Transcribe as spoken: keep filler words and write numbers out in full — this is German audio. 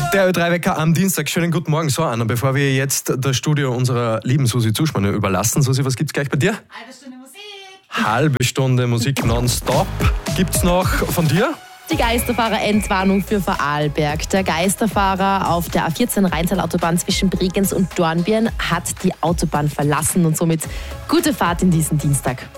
Der Ö drei Wecker am Dienstag. Schönen guten Morgen. So, Anna, bevor wir jetzt das Studio unserer lieben Susi Zuschmann überlassen. Susi, was gibt's gleich bei dir? Halbe Stunde Musik. Halbe Stunde Musik nonstop. Gibt's noch von dir? Die Geisterfahrer-Endwarnung für Vorarlberg. Der Geisterfahrer auf der A vierzehn Rheintal-Autobahn zwischen Bregenz und Dornbirn hat die Autobahn verlassen und somit gute Fahrt in diesen Dienstag.